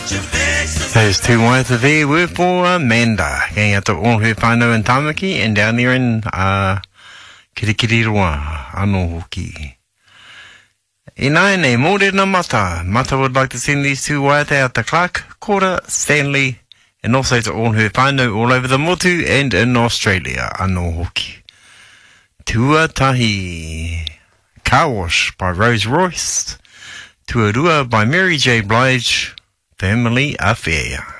There's two wives of here with for Amanda. Going out to all her whānau in Tamaki and down there in Kirikiriroa, anō hoki. E nai nei, mōrena mata. Mata would like to send these two wives out to Clark, Cora, Stanley, and also to all her whānau all over the motu and in Australia, anō hoki. Tuatahi. Car Wash by Rose Royce. Tuarua by Mary J. Blige. Family Affair.